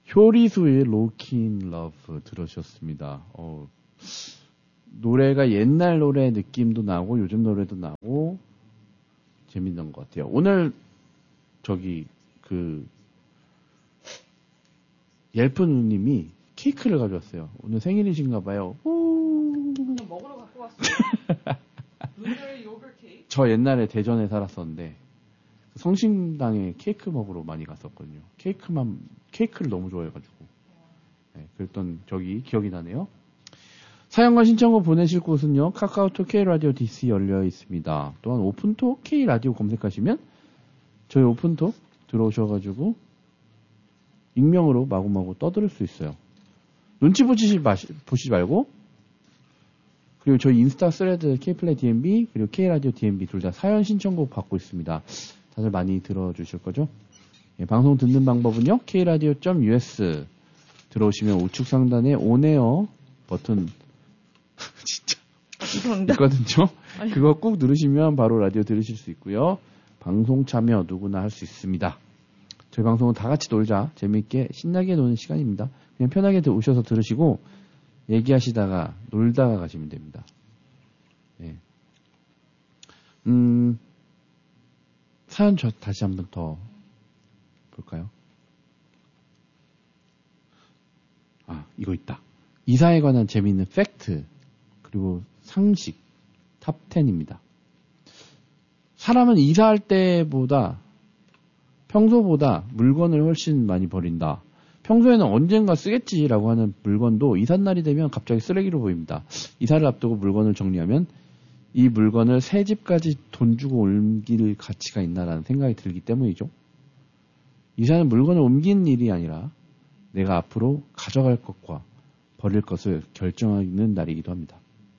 효리수의 로킨 러브 들으셨습니다. 노래가 옛날 노래 느낌도 나고 요즘 노래도 나고 재밌는 것 같아요. 오늘 옐프누님이 케이크를 가져왔어요. 오늘 생일이신가 봐요. 그냥 먹으러 갖고 왔어요. 블루베리 요거트 케이크? 저 옛날에 대전에 살았었는데 성심당에 케이크 먹으러 많이 갔었거든요. 케이크를 너무 좋아해가지고. 네, 그랬던 기억이 나네요. 사연과 신청곡 보내실 곳은요. 카카오톡 K라디오 DC 열려 있습니다. 또한 오픈톡 K라디오 검색하시면 저희 오픈톡 들어오셔가지고 익명으로 마구마구 떠들을 수 있어요. 눈치 보시지 말고 그리고 저희 인스타 스레드 K플레이 DMB 그리고 K라디오 DMB 둘 다 사연 신청곡 받고 있습니다. 다들 많이 들어주실 거죠? 예, 방송 듣는 방법은요. kradio.us 들어오시면 우측 상단에 온에어 버튼 진짜 있거든요. 그거 꾹 누르시면 바로 라디오 들으실 수 있고요. 방송 참여 누구나 할 수 있습니다. 저희 방송은 다 같이 놀자 재밌게 신나게 노는 시간입니다. 그냥 편하게 오셔서 들으시고 얘기하시다가 놀다가 가시면 됩니다. 네. 사연 다시 한번 더 볼까요? 이거 있다. 이사에 관한 재미있는 팩트 그리고 상식 탑 10입니다. 사람은 이사할 때보다 평소보다 물건을 훨씬 많이 버린다. 평소에는 언젠가 쓰겠지라고 하는 물건도 이삿날이 되면 갑자기 쓰레기로 보입니다. 이사를 앞두고 물건을 정리하면 이 물건을 새 집까지 돈 주고 옮길 가치가 있나라는 생각이 들기 때문이죠. 이사는 물건을 옮기는 일이 아니라 내가 앞으로 가져갈 것과 버릴 것을 결정하는 날이기도 합니다.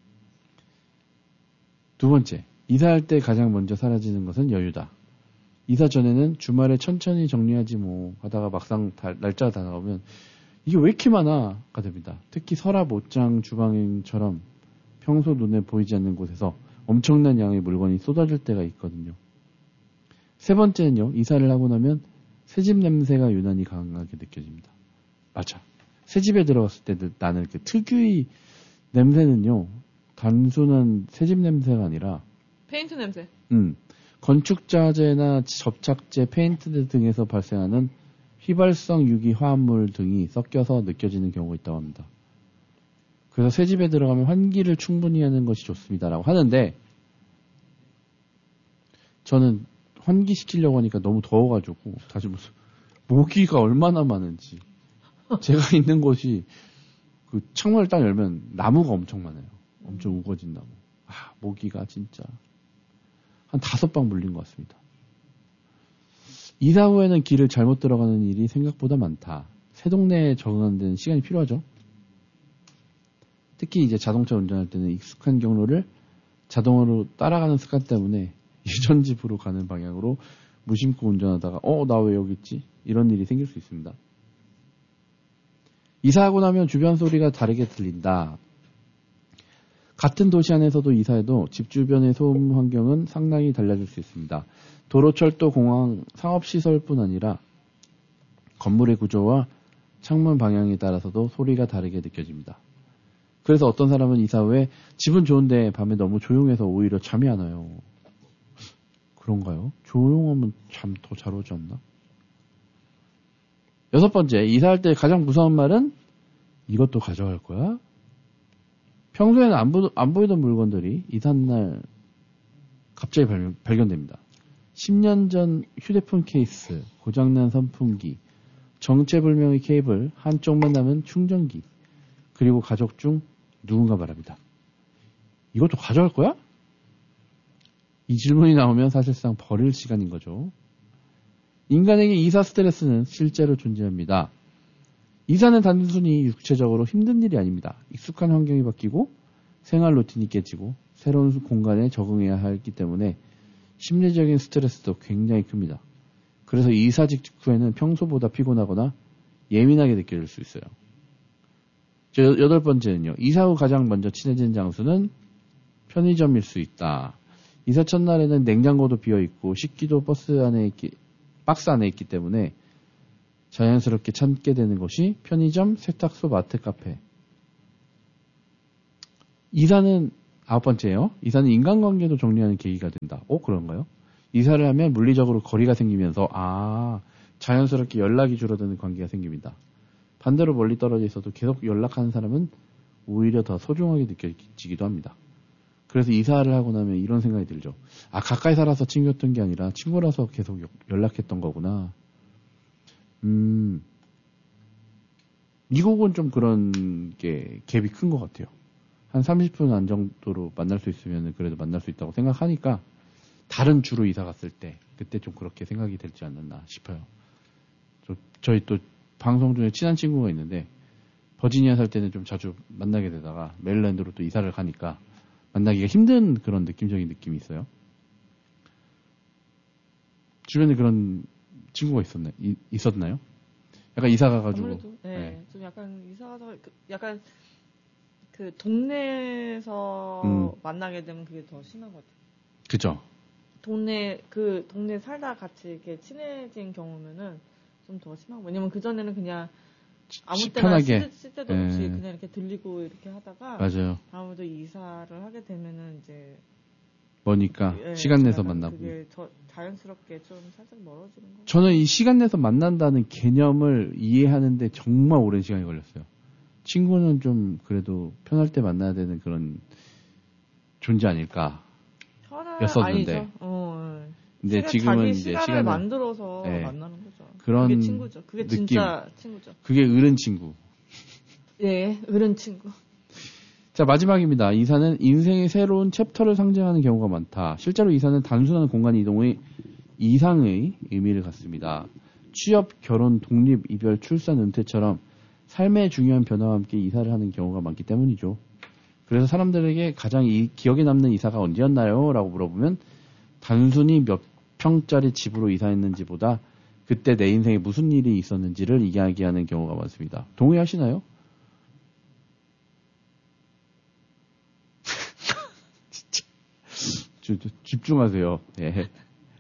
두 번째, 이사할 때 가장 먼저 사라지는 것은 여유다. 이사 전에는 주말에 천천히 정리하지 뭐 하다가 막상 날짜가 다가오면 이게 왜 이렇게 많아가 됩니다. 특히 서랍, 옷장, 주방처럼 평소 눈에 보이지 않는 곳에서 엄청난 양의 물건이 쏟아질 때가 있거든요. 세 번째는요. 이사를 하고 나면 새집 냄새가 유난히 강하게 느껴집니다. 맞아. 새집에 들어갔을 때 나는 그 특유의 냄새는요. 단순한 새집 냄새가 아니라 페인트 냄새. 건축자재나 접착제, 페인트 등에서 발생하는 휘발성 유기 화합물 등이 섞여서 느껴지는 경우가 있다고 합니다. 그래서 새집에 들어가면 환기를 충분히 하는 것이 좋습니다라고 하는데 저는 환기시키려고 하니까 너무 더워가지고 다시 무슨 모기가 얼마나 많은지 제가 있는 곳이 그 창문을 딱 열면 나무가 엄청 많아요. 엄청 우거진 나무. 모기가 진짜 한 5방 물린 것 같습니다. 이사 후에는 길을 잘못 들어가는 일이 생각보다 많다. 새 동네에 적응하는 데는 시간이 필요하죠. 특히 이제 자동차 운전할 때는 익숙한 경로를 자동으로 따라가는 습관 때문에 예전 집으로 가는 방향으로 무심코 운전하다가 나 왜 여기 있지? 이런 일이 생길 수 있습니다. 이사하고 나면 주변 소리가 다르게 들린다. 같은 도시 안에서도 이사해도 집 주변의 소음 환경은 상당히 달라질 수 있습니다. 도로, 철도, 공항, 상업시설뿐 아니라 건물의 구조와 창문 방향에 따라서도 소리가 다르게 느껴집니다. 그래서 어떤 사람은 이사 후에 집은 좋은데 밤에 너무 조용해서 오히려 잠이 안 와요. 그런가요? 조용하면 잠 더 잘 오지 않나? 6번째, 이사할 때 가장 무서운 말은 이것도 가져갈 거야? 평소에는 안 보이던 물건들이 이삿날 갑자기 발견됩니다. 10년 전 휴대폰 케이스, 고장난 선풍기, 정체불명의 케이블, 한쪽만 남은 충전기, 그리고 가족 중 누군가 말합니다. 이것도 가져갈 거야? 이 질문이 나오면 사실상 버릴 시간인 거죠. 인간에게 이사 스트레스는 실제로 존재합니다. 이사는 단순히 육체적으로 힘든 일이 아닙니다. 익숙한 환경이 바뀌고 생활 루틴이 깨지고 새로운 공간에 적응해야 하기 때문에 심리적인 스트레스도 굉장히 큽니다. 그래서 이사 직후에는 평소보다 피곤하거나 예민하게 느껴질 수 있어요. 8번째는요. 이사 후 가장 먼저 친해진 장소는 편의점일 수 있다. 이사 첫날에는 냉장고도 비어있고 식기도 박스 안에 있기 때문에 자연스럽게 찾게 되는 것이 편의점, 세탁소, 마트, 카페. 이사는 9번째예요. 이사는 인간관계도 정리하는 계기가 된다. 그런가요? 이사를 하면 물리적으로 거리가 생기면서 자연스럽게 연락이 줄어드는 관계가 생깁니다. 반대로 멀리 떨어져 있어도 계속 연락하는 사람은 오히려 더 소중하게 느껴지기도 합니다. 그래서 이사를 하고 나면 이런 생각이 들죠. 가까이 살아서 친구였던 게 아니라 친구라서 계속 연락했던 거구나. 미국은 좀 그런 게 갭이 큰 것 같아요. 한 30분 안 정도로 만날 수 있으면 그래도 만날 수 있다고 생각하니까 다른 주로 이사 갔을 때 그때 좀 그렇게 생각이 들지 않았나 싶어요. 저희 또 방송 중에 친한 친구가 있는데 버지니아 살 때는 좀 자주 만나게 되다가 메릴랜드로 또 이사를 가니까 만나기가 힘든 그런 느낌적인 느낌이 있어요. 주변에 그런 친구가 있었나요? 약간 이사 가가지고. 아무래도, 네. 좀 약간 이사 가서, 약간 그 동네에서 만나게 되면 그게 더 심한 것 같아요. 그죠? 동네 살다 같이 이렇게 친해진 경우면은 좀 더 심한 거. 왜냐면 그전에는 그냥 아무 때나 쓸 때도 없이 그냥 이렇게 들리고 이렇게 하다가. 맞아요. 아무래도 이사를 하게 되면은 이제. 뭐니까 시간 내서 만나고. 그게 자연스럽게 좀 살짝 멀어지는 거. 저는 이 시간 내서 만난다는 개념을 이해하는데 정말 오랜 시간이 걸렸어요. 친구는 좀 그래도 편할 때 만나야 되는 그런 존재 아닐까 였었는데. 근데 지금은 이제 시간을 만들어서 만나는 거죠. 그런 그게 친구죠. 그게 느낌. 진짜 친구죠. 그게 어른 친구. 예, 어른 친구. 자, 마지막입니다. 이사는 인생의 새로운 챕터를 상징하는 경우가 많다. 실제로 이사는 단순한 공간 이상의 의미를 갖습니다. 취업, 결혼, 독립, 이별, 출산, 은퇴처럼 삶의 중요한 변화와 함께 이사를 하는 경우가 많기 때문이죠. 그래서 사람들에게 가장 기억에 남는 이사가 언제였나요? 라고 물어보면 단순히 몇 평짜리 집으로 이사했는지보다 그때 내 인생에 무슨 일이 있었는지를 이야기하는 경우가 많습니다. 동의하시나요? 진짜 집중하세요. 예.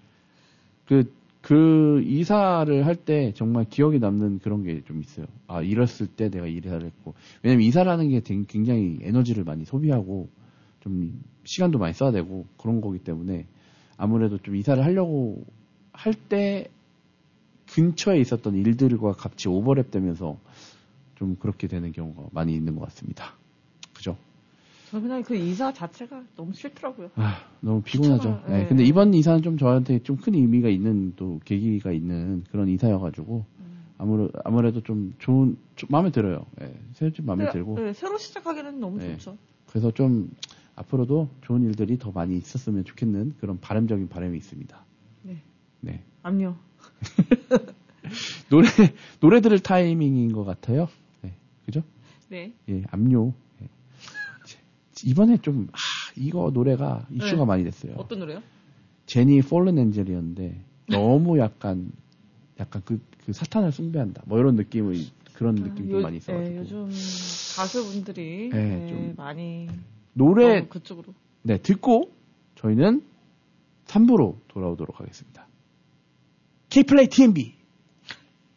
그 이사를 할 때 정말 기억에 남는 그런 게 좀 있어요. 이랬을 때 내가 이사를 했고. 왜냐면 이사라는 게 굉장히 에너지를 많이 소비하고 좀 시간도 많이 써야 되고 그런 거기 때문에 아무래도 좀 이사를 하려고 할 때 근처에 있었던 일들과 같이 오버랩 되면서 좀 그렇게 되는 경우가 많이 있는 것 같습니다. 그죠? 저는 그냥 그 이사 자체가 너무 싫더라고요. 너무 피곤하죠. 네. 근데 이번 이사는 좀 저한테 좀 큰 의미가 있는 또 계기가 있는 그런 이사여가지고 아무래도 좀 마음에 들어요. 네. 새로 좀 마음에 들고. 네, 새로 시작하기는 너무 좋죠. 그래서 좀 앞으로도 좋은 일들이 더 많이 있었으면 좋겠는 그런 바람적인 바람이 있습니다. 네. 압류. 노래 들을 타이밍인 것 같아요. 네. 그죠? 네. 예, 압류. 이번에 좀 이거 노래가 이슈가 많이 됐어요. 어떤 노래요? 제니 폴른 엔젤이었는데 너무 약간 그 사탄을 숭배한다. 뭐 이런 그런 느낌도 많이 있어가지고. 요즘 가수분들이 좀 많이 노래 그쪽으로. 네, 듣고 저희는 3부로 돌아오도록 하겠습니다. K플레이 TMB.